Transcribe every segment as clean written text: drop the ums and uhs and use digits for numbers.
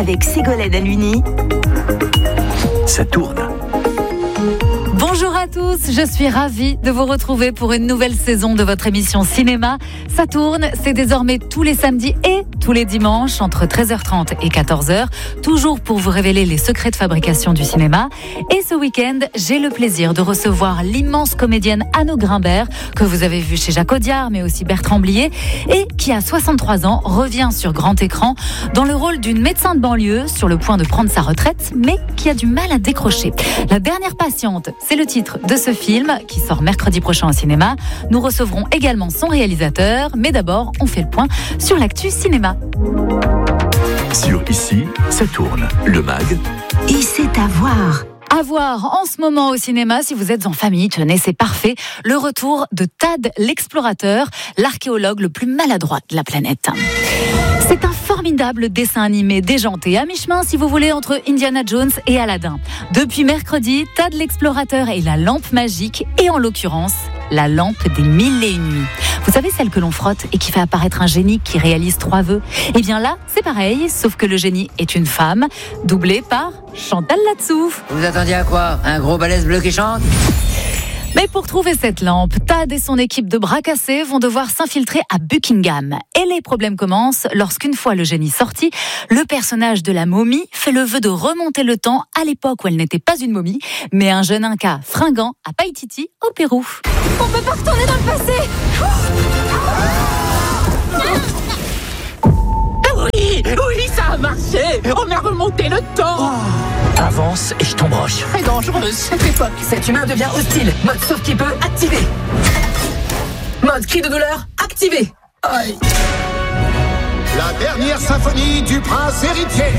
avec Ségolène Aluni. Ça tourne. Bonjour à tous, je suis ravie de vous retrouver pour une nouvelle saison de votre émission Cinéma. Ça tourne, c'est désormais tous les samedis et tous les dimanches entre 13h30 et 14h, toujours pour vous révéler les secrets de fabrication du cinéma. Et ce week-end, j'ai le plaisir de recevoir l'immense comédienne Anouk Grimbert, que vous avez vue chez Jacques Audiard, mais aussi Bertrand Blier, et qui à 63 ans revient sur grand écran dans le rôle d'une médecin de banlieue sur le point de prendre sa retraite, mais qui a du mal à décrocher. La dernière patiente, c'est le titre de ce film qui sort mercredi prochain au cinéma. Nous recevrons également son réalisateur, mais d'abord, on fait le point sur l'actu cinéma. Sur Ici, ça tourne. Le mag. Et c'est à voir. À voir en ce moment au cinéma, si vous êtes en famille, tenez, c'est parfait, le retour de Tad l'explorateur, l'archéologue le plus maladroit de la planète. C'est un formidable dessin animé déjanté, à mi-chemin si vous voulez entre Indiana Jones et Aladdin. Depuis mercredi, Tad l'explorateur et la lampe magique, et en l'occurrence, la lampe des 1001 nuits. Vous savez, celle que l'on frotte et qui fait apparaître un génie qui réalise 3 vœux. Eh bien là, c'est pareil, sauf que le génie est une femme, doublée par Chantal Latsou. Vous attendiez à quoi? Un gros balèze bleu qui chante? Mais pour trouver cette lampe, Tad et son équipe de bras cassés vont devoir s'infiltrer à Buckingham. Et les problèmes commencent lorsqu'une fois le génie sorti, le personnage de la momie fait le vœu de remonter le temps à l'époque où elle n'était pas une momie, mais un jeune Inca fringant à Païtiti, au Pérou. On peut pas retourner dans le passé. Oui, ça a marché. On a remonté le temps. Avance et je t'embroche. Très dangereuse cette époque. Cet humain devient hostile. Mode sauf qui peut, activé. Mode cri de douleur, activé. Aïe. La dernière symphonie du prince héritier.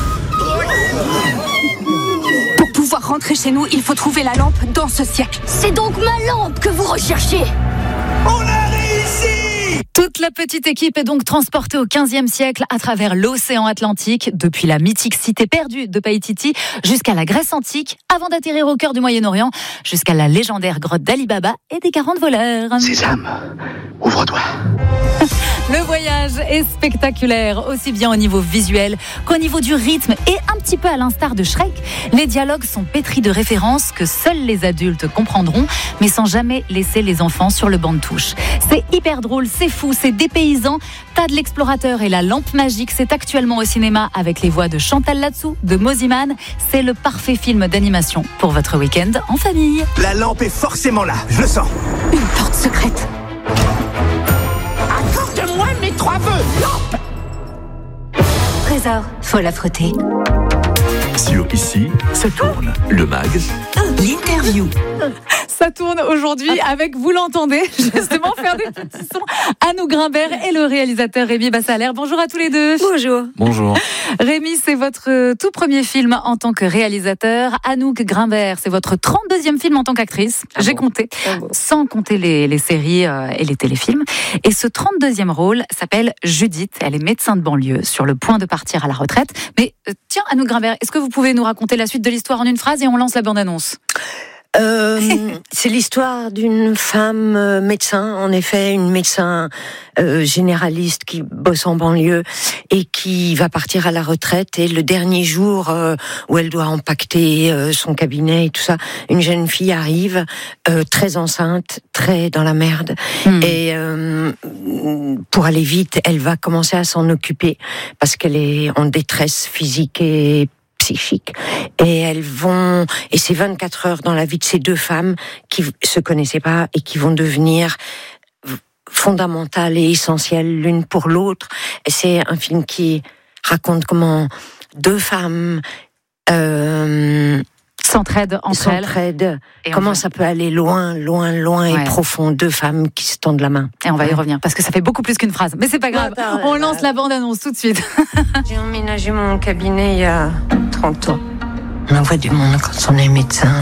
Pour pouvoir rentrer chez nous, il faut trouver la lampe dans ce siècle. C'est donc ma lampe que vous recherchez. On a réussi! Toute la petite équipe est donc transportée au XVe siècle à travers l'océan Atlantique, depuis la mythique cité perdue de Païtiti jusqu'à la Grèce antique, avant d'atterrir au cœur du Moyen-Orient, jusqu'à la légendaire grotte d'Ali Baba et des 40 voleurs. Sésame, ouvre-toi. Le voyage est spectaculaire, aussi bien au niveau visuel qu'au niveau du rythme, et un petit peu à l'instar de Shrek, les dialogues sont pétris de références que seuls les adultes comprendront, mais sans jamais laisser les enfants sur le banc de touche. C'est hyper drôle, c'est fou, c'est dépaysant. Tad l'explorateur et la lampe magique, c'est actuellement au cinéma avec les voix de Chantal Latsou, de Moziman. C'est le parfait film d'animation pour votre week-end en famille. La lampe est forcément là, je le sens. Une porte secrète. Accorde-moi mes 3 vœux. Lampe. Trésor, faut la frotter. Sur Ici, ça tourne. Le mag. L'interview. Ça tourne aujourd'hui avec, vous l'entendez, justement faire des petits sons, Anouk Grimbert et le réalisateur Rémi Bassaler. Bonjour à tous les deux. Bonjour. Bonjour. Rémi, c'est votre tout premier film en tant que réalisateur. Anouk Grimbert, c'est votre 32e film en tant qu'actrice. J'ai compté, sans compter les séries et les téléfilms. Et ce 32e rôle s'appelle Judith. Elle est médecin de banlieue, sur le point de partir à la retraite. Mais tiens, Anouk Grimbert, est-ce que vous pouvez nous raconter la suite de l'histoire en une phrase et on lance la bande-annonce? C'est l'histoire d'une femme médecin, en effet, une médecin généraliste qui bosse en banlieue et qui va partir à la retraite. Et le dernier jour où elle doit empaqueter son cabinet et tout ça, une jeune fille arrive, très enceinte, très dans la merde. Et pour aller vite, elle va commencer à s'en occuper parce qu'elle est en détresse physique et psychique. Et c'est 24 heures dans la vie de ces 2 femmes qui se connaissaient pas et qui vont devenir fondamentales et essentielles l'une pour l'autre. Et c'est un film qui raconte comment 2 femmes s'entraident entre elles. Et comment ça peut aller loin et profond. 2 femmes qui se tendent la main. Et on va y revenir, parce que ça fait beaucoup plus qu'une phrase. Mais c'est pas grave, on lance la bande-annonce tout de suite. J'ai emménagé mon cabinet il y a 30 ans. On envoie du monde quand on est médecin.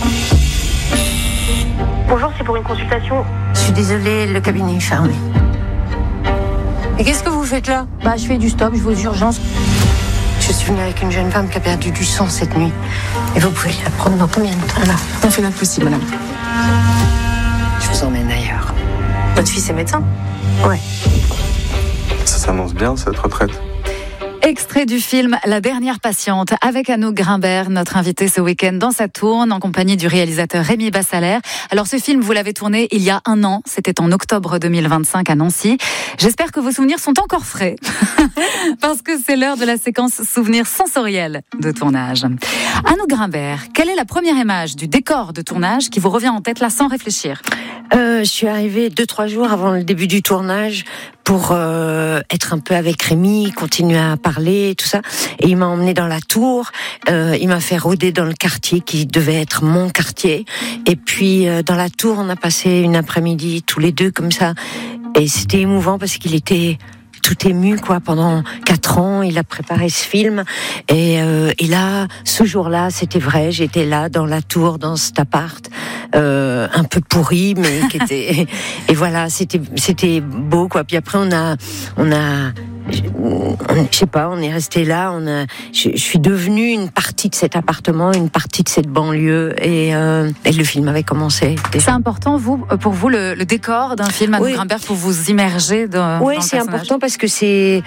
Bonjour, c'est pour une consultation. Je suis désolée, le cabinet est fermé. Et qu'est-ce que vous faites là? Je fais du stop, je vais aux urgences. Je suis venue avec une jeune femme qui a perdu du sang cette nuit. Et vous pouvez la prendre dans combien de temps là? On fait notre possible, madame. Je vous emmène ailleurs. Votre fils est médecin? Ouais. Ça s'annonce bien, cette retraite. Extrait du film La dernière patiente avec Anouk Grimbert, notre invité ce week-end dans Sa tourne en compagnie du réalisateur Rémi Bassalaire. Alors ce film, vous l'avez tourné il y a 1 an, c'était en octobre 2025 à Nancy. J'espère que vos souvenirs sont encore frais parce que c'est l'heure de la séquence souvenirs sensoriels de tournage. Anouk Grimbert, quelle est la première image du décor de tournage qui vous revient en tête là sans réfléchir? Je suis arrivée 2-3 jours avant le début du tournage pour être un peu avec Rémi, continuer à parler, tout ça. Et il m'a emmenée dans la tour. Il m'a fait rôder dans le quartier qui devait être mon quartier. Et puis dans la tour, on a passé une après-midi tous les deux comme ça. Et c'était émouvant parce qu'il était tout ému, quoi. Pendant 4 ans, il a préparé ce film. Et là, ce jour-là, c'était vrai. J'étais là, dans la tour, dans cet appart, un peu pourri, mais qui était... Et voilà, c'était beau, quoi. Puis après, on a je sais pas, on est resté là. Je suis devenue une partie de cet appartement, une partie de cette banlieue, et le film avait commencé. Déjà. C'est important, pour vous, le décor d'un film, Anouk Grimbert, pour vous immerger dans le personnage. Oui, c'est important parce que c'est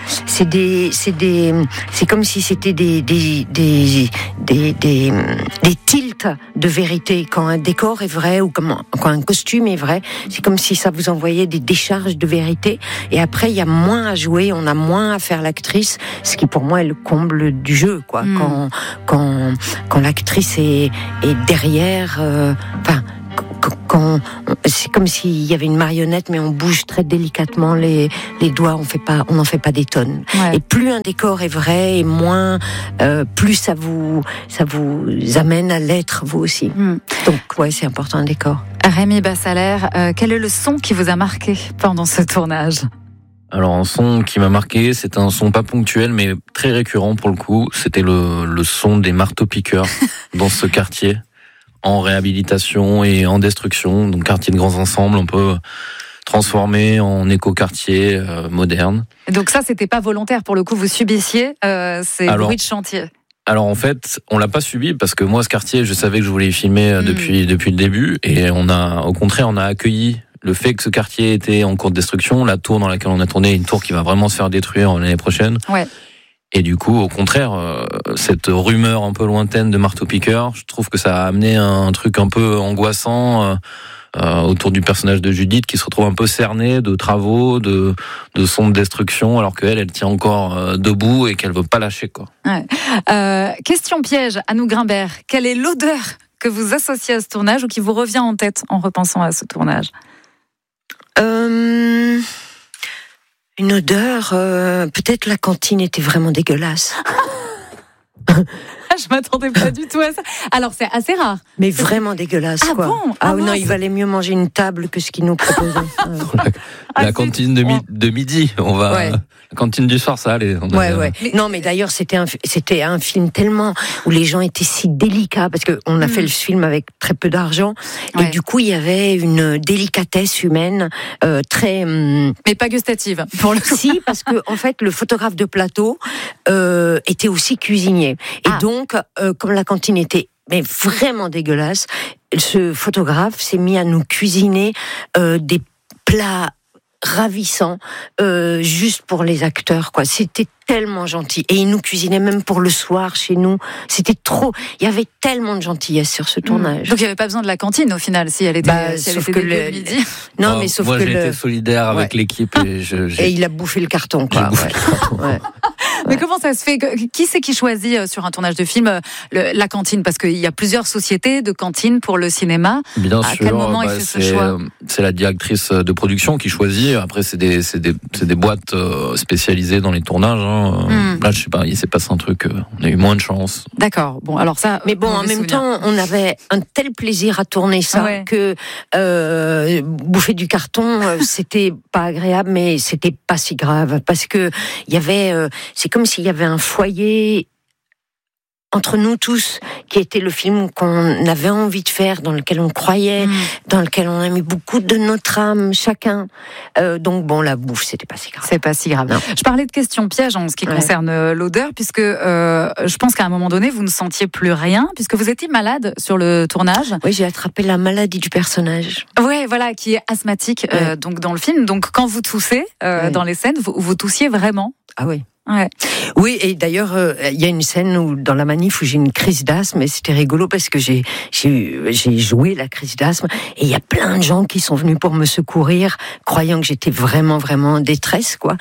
comme si c'était des tilts de vérité. Quand un décor est vrai ou quand un costume est vrai, c'est comme si ça vous envoyait des décharges de vérité. Et après, il y a moins à jouer, on a moins à faire l'actrice, ce qui pour moi est le comble du jeu, quoi. Quand l'actrice est derrière, c'est comme s'il y avait une marionnette, mais on bouge très délicatement les doigts, on n'en fait pas des tonnes. Ouais. Et plus un décor est vrai, et moins, plus ça vous amène à l'être vous aussi. Donc ouais, c'est important un décor. Rémi Bassalaire, quel est le son qui vous a marqué pendant ce tournage? Alors un son qui m'a marqué, c'est un son pas ponctuel mais très récurrent pour le coup, c'était le son des marteaux-piqueurs dans ce quartier, en réhabilitation et en destruction, donc quartier de grands ensembles un peu transformé en éco-quartier moderne. Donc ça, c'était pas volontaire pour le coup, vous subissiez ces bruits de chantier? Alors en fait, on l'a pas subi parce que moi ce quartier, je savais que je voulais y filmer depuis le début, et on a accueilli le fait que ce quartier était en cours de destruction. La tour dans laquelle on a tourné est une tour qui va vraiment se faire détruire l'année prochaine. Ouais. Et du coup, au contraire, cette rumeur un peu lointaine de marteau-piqueur, je trouve que ça a amené un truc un peu angoissant autour du personnage de Judith, qui se retrouve un peu cernée de travaux, de sons de destruction, alors qu'elle tient encore debout et qu'elle veut pas lâcher, quoi. Ouais. Question piège, Anouk Grimbert. Quelle est l'odeur que vous associez à ce tournage ou qui vous revient en tête en repensant à ce tournage? Une odeur, peut-être la cantine était vraiment dégueulasse. Je m'attendais pas du tout à ça. Alors c'est assez rare. Mais vraiment dégueulasse, quoi. Bon non, il valait mieux manger une table que ce qu'ils nous proposaient. La cantine de midi, on va. Ouais. La cantine du soir, ça allait. Non, mais d'ailleurs, c'était un film tellement où les gens étaient si délicats, parce que on a fait le film avec très peu d'argent, et du coup, il y avait une délicatesse humaine très. Mais pas gustative. Pour le coup. Si, parce que en fait, le photographe de plateau était aussi cuisinier, et donc, comme la cantine était vraiment dégueulasse, ce photographe s'est mis à nous cuisiner des plats ravissants juste pour les acteurs, quoi. C'était tellement gentil, et il nous cuisinait même pour le soir chez nous. C'était trop. Il y avait tellement de gentillesse sur ce tournage. Donc il n'y avait pas besoin de la cantine au final, si elle était sauf que le midi. Non, mais sauf moi, que j'étais solidaire avec l'équipe et il a bouffé le carton, quoi. Mais comment ça se fait? Qui c'est qui choisit sur un tournage de film la cantine? Parce qu'il y a plusieurs sociétés de cantines pour le cinéma. Bien sûr. À quel moment il fait ce choix? C'est la directrice de production qui choisit. Après, c'est des boîtes spécialisées dans les tournages. Là, je sais pas, il s'est passé un truc. On a eu moins de chance. D'accord. Bon, alors ça. Mais bon, en même temps, on avait un tel plaisir à tourner ça que bouffer du carton, c'était pas agréable, mais c'était pas si grave, parce que il y avait. C'est comme s'il y avait un foyer entre nous tous, qui était le film qu'on avait envie de faire, dans lequel on croyait, dans lequel on a mis beaucoup de notre âme, chacun. Donc bon, la bouffe, c'était pas si grave. C'est pas si grave. Non. Je parlais de questions pièges en ce qui concerne l'odeur, puisque je pense qu'à un moment donné, vous ne sentiez plus rien, puisque vous étiez malade sur le tournage. Oui, j'ai attrapé la maladie du personnage. Oui, voilà, qui est asthmatique donc dans le film. Donc quand vous toussez dans les scènes, vous toussiez vraiment? Ah oui. Ouais. Oui, et d'ailleurs, il y a une scène où, dans la manif où j'ai une crise d'asthme, et c'était rigolo parce que j'ai joué la crise d'asthme, et il y a plein de gens qui sont venus pour me secourir, croyant que j'étais vraiment, vraiment en détresse, quoi.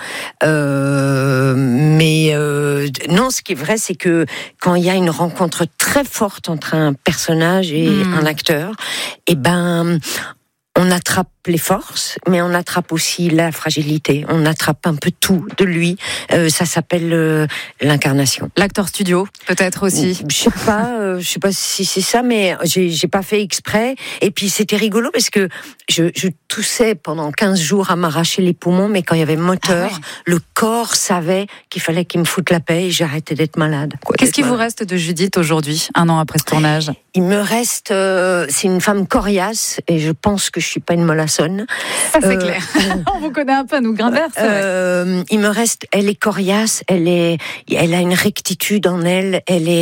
Mais non, ce qui est vrai, c'est que quand il y a une rencontre très forte entre un personnage et un acteur, et ben, on attrape les forces, mais on attrape aussi la fragilité. On attrape un peu tout de lui. Ça s'appelle l'incarnation. L'acteur studio, peut-être aussi. Je sais pas si c'est ça, mais j'ai pas fait exprès. Et puis c'était rigolo parce que je toussais pendant 15 jours à m'arracher les poumons, mais quand il y avait moteur, le corps savait qu'il fallait qu'il me foute la paix et j'arrêtais d'être malade. Qu'est-ce qui vous reste de Judith aujourd'hui, 1 an après ce tournage ? Il me reste, c'est une femme coriace et je pense que je suis pas une mollassonne. Ça c'est clair. On vous connaît un peu, nous, Grimbert. Il me reste, elle est coriace, elle a une rectitude en elle,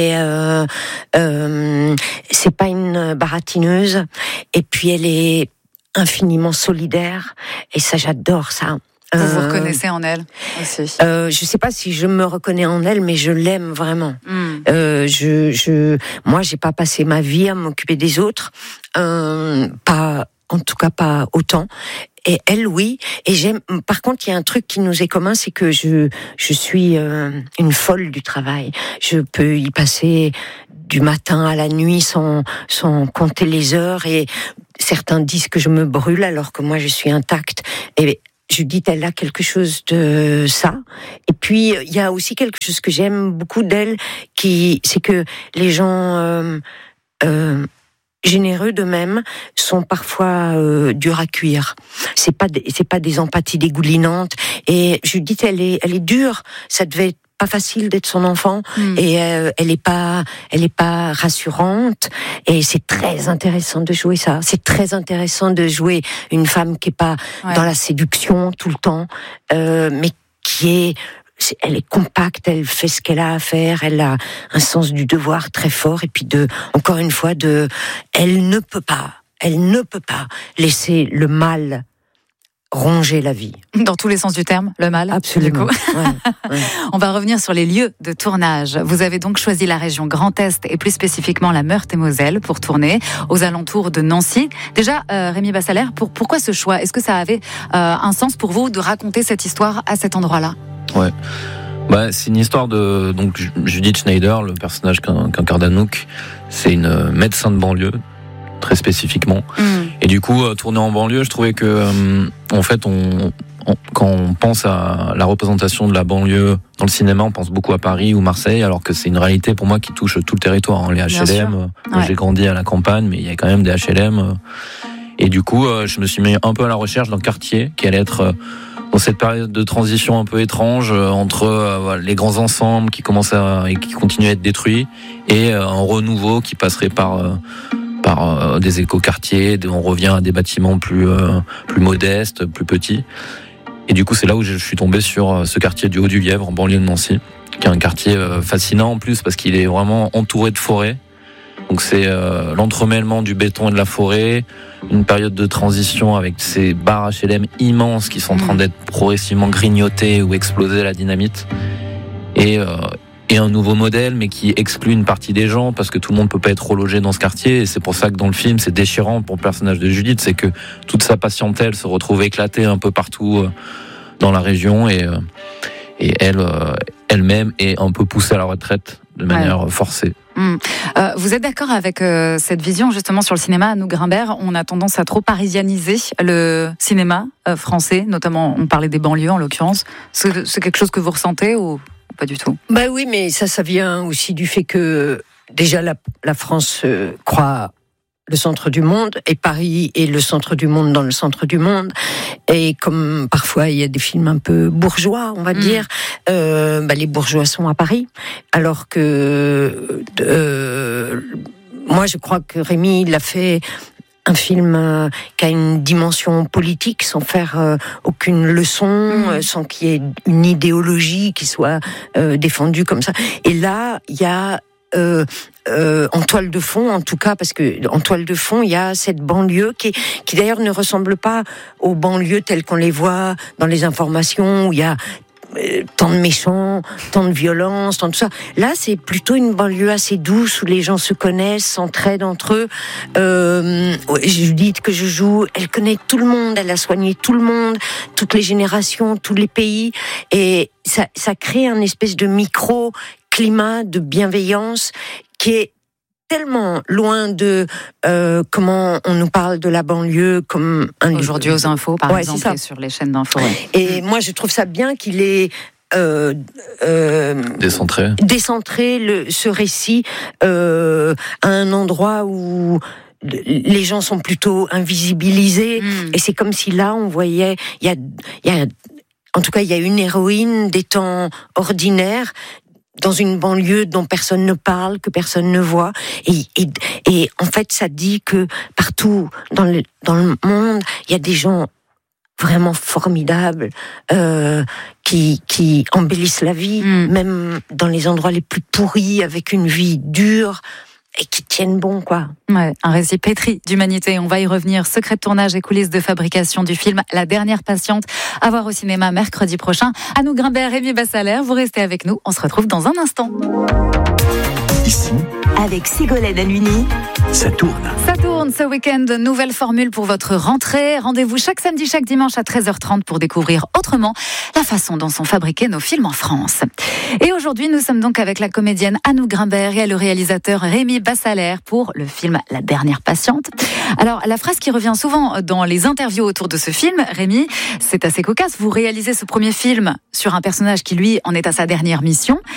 c'est pas une baratineuse, et puis elle est infiniment solidaire, et ça, j'adore ça. Vous vous reconnaissez en elle aussi. Je sais pas si je me reconnais en elle, mais je l'aime vraiment. Moi, j'ai pas passé ma vie à m'occuper des autres, en tout cas pas autant. Et elle, oui. Et j'aime. Par contre, il y a un truc qui nous est commun, c'est que je suis une folle du travail. Je peux y passer du matin à la nuit sans compter les heures. Et certains disent que je me brûle alors que moi je suis intacte. Et Judith, elle a quelque chose de ça. Et puis il y a aussi quelque chose que j'aime beaucoup d'elle, c'est que les gens généreux d'eux-mêmes sont parfois durs à cuire. C'est pas des empathies dégoulinantes. Et Judith, elle est dure. Ça devait être pas facile d'être son enfant, et elle est pas rassurante, et c'est très intéressant de jouer ça. C'est très intéressant de jouer une femme qui est pas dans la séduction tout le temps, mais elle est compacte, elle fait ce qu'elle a à faire, elle a un sens du devoir très fort, et puis encore une fois, elle ne peut pas laisser le mal ronger la vie. Dans tous les sens du terme, le mal. Absolument. Ouais. On va revenir sur les lieux de tournage. Vous avez donc choisi la région Grand Est et plus spécifiquement la Meurthe-et-Moselle pour tourner aux alentours de Nancy. Déjà, Rémi Bassaler, pourquoi ce choix ? Est-ce que ça avait un sens pour vous de raconter cette histoire à cet endroit-là ? Ouais. C'est une histoire de Judith Schneider, le personnage qu'incarne Anouk. C'est une médecin de banlieue, très spécifiquement. Et du coup, tourner en banlieue, je trouvais que, en fait, quand on pense à la représentation de la banlieue dans le cinéma, on pense beaucoup à Paris ou Marseille, alors que c'est une réalité pour moi qui touche tout le territoire. Les HLM, j'ai grandi à la campagne, mais il y a quand même des HLM. Et du coup, je me suis mis un peu à la recherche d'un quartier qui allait être dans cette période de transition un peu étrange entre les grands ensembles qui commencent et qui continuent à être détruits, et un renouveau qui passerait par des écoquartiers. On revient à des bâtiments plus modestes, plus petits. Et du coup, c'est là où je suis tombé sur ce quartier du Haut-du-Lièvre, en banlieue de Nancy, qui est un quartier fascinant en plus parce qu'il est vraiment entouré de forêts. Donc c'est l'entremêlement du béton et de la forêt, une période de transition avec ces bars HLM immenses qui sont en train d'être progressivement grignotés ou explosés à la dynamite. Et un nouveau modèle, mais qui exclut une partie des gens, parce que tout le monde peut pas être relogé dans ce quartier. Et c'est pour ça que dans le film, c'est déchirant pour le personnage de Judith, c'est que toute sa patientèle se retrouve éclatée un peu partout dans la région, et elle-même est un peu poussée à la retraite de manière forcée. Vous êtes d'accord avec cette vision justement sur le cinéma, nous Grimbert? On a tendance à trop parisianiser le cinéma français, notamment on parlait des banlieues en l'occurrence. C'est quelque chose que vous ressentez ou pas du tout? Oui, mais ça vient aussi du fait que déjà la France croit le centre du monde, et Paris est le centre du monde dans le centre du monde. Et comme parfois il y a des films un peu bourgeois, on va dire, les bourgeois sont à Paris, alors que moi je crois que Rémi il a fait un film qui a une dimension politique sans faire aucune leçon, sans qu'il y ait une idéologie qui soit défendue comme ça. Et là, il y a en toile de fond, en tout cas, parce que en toile de fond, il y a cette banlieue qui d'ailleurs ne ressemble pas aux banlieues telles qu'on les voit dans les informations, où il y a tant de méchants, tant de violence, tant de ça. Là, c'est plutôt une banlieue assez douce où les gens se connaissent, s'entraident entre eux. Judith que je joue, elle connaît tout le monde, elle a soigné tout le monde, toutes les générations, tous les pays, et ça crée un espèce de micro-climat de bienveillance qui est tellement loin de comment on nous parle de la banlieue comme aujourd'hui aux infos par exemple et sur les chaînes d'infos. Ouais. Et moi je trouve ça bien qu'il est décentré ce récit à un endroit où les gens sont plutôt invisibilisés et c'est comme si là on voyait il y a en tout cas il y a une héroïne des temps ordinaires dans une banlieue dont personne ne parle, que personne ne voit. Et en fait, ça dit que partout dans le monde, il y a des gens vraiment formidables qui embellissent la vie, même dans les endroits les plus pourris, avec une vie dure et qui tiennent bon, quoi. Ouais, un récit pétri d'humanité. On va y revenir. Secret de tournage et coulisses de fabrication du film La Dernière Patiente, à voir au cinéma mercredi prochain. Anouk Grimbert, Rémi Bassaler, vous restez avec nous. On se retrouve dans un instant. Ici, avec Ségolène Halluny, ça tourne. Ça tourne ce week-end. Nouvelle formule pour votre rentrée. Rendez-vous chaque samedi, chaque dimanche à 13h30 pour découvrir autrement la façon dont sont fabriqués nos films en France. Et aujourd'hui, nous sommes donc avec la comédienne Anouk Grimbert et le réalisateur Rémi Bassaler pour le film La Dernière Patiente. Alors, la phrase qui revient souvent dans les interviews autour de ce film, Rémi, c'est assez cocasse. Vous réalisez ce premier film sur un personnage qui, lui, en est à sa dernière mission.